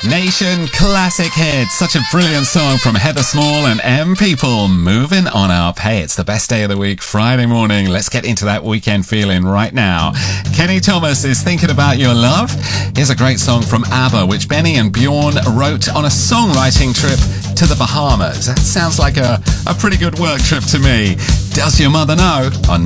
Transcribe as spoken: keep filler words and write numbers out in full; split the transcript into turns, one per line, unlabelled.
Nation classic hit. Such a brilliant song from Heather Small and M People. Moving on up. Hey, it's the best day of the week, Friday morning. Let's get into that weekend feeling right now. Kenny Thomas is Thinking About Your Love. Here's a great song from ABBA, which Benny and Bjorn wrote on a songwriting trip to the Bahamas. That sounds like a, a pretty good work trip to me. Does Your Mother Know? On